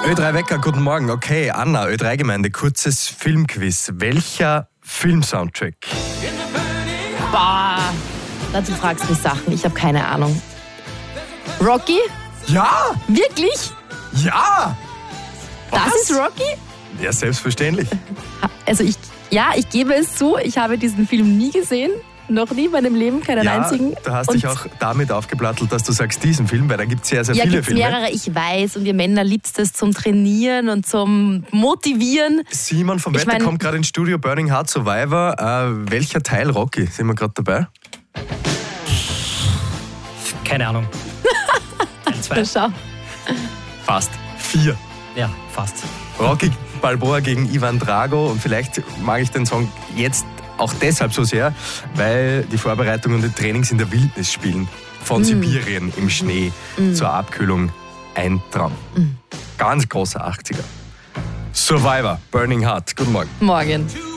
Ö3 Wecker, guten Morgen. Okay, Anna, Ö3-Gemeinde, kurzes Filmquiz. Welcher Filmsoundtrack? Boah, dazu fragst du mich Sachen, ich habe keine Ahnung. Rocky? Ja! Wirklich? Ja! Das ist Rocky? Ja, selbstverständlich. Also ich gebe es zu, ich habe diesen Film nie gesehen. Noch nie in meinem Leben, keinen einzigen. Du hast dich auch damit aufgeplattelt, dass du sagst, diesen Film, weil da gibt es sehr, sehr viele Filme. Ja, mehrere, ich weiß. Und wir Männer liebt es zum Trainieren und zum Motivieren. Simon vom Wetter kommt gerade ins Studio, Burning Heart Survivor. Welcher Teil Rocky? Sind wir gerade dabei? Keine Ahnung. 1, 2. Schau. Fast. 4. Ja, fast. Rocky Balboa gegen Ivan Drago. Und vielleicht mag ich den Song jetzt auch deshalb so sehr, weil die Vorbereitungen und die Trainings in der Wildnis spielen. Von Sibirien im Schnee zur Abkühlung. Ein Traum. Ganz großer 80er. Survivor, Burning Heart. Guten Morgen. Morgen.